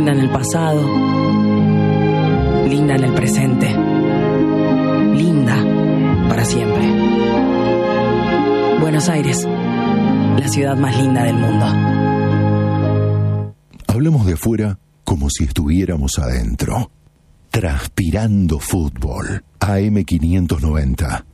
Linda en el pasado, linda en el presente, linda para siempre. Buenos Aires, la ciudad más linda del mundo. Hablamos de afuera como si estuviéramos adentro. Transpirando Fútbol. AM590.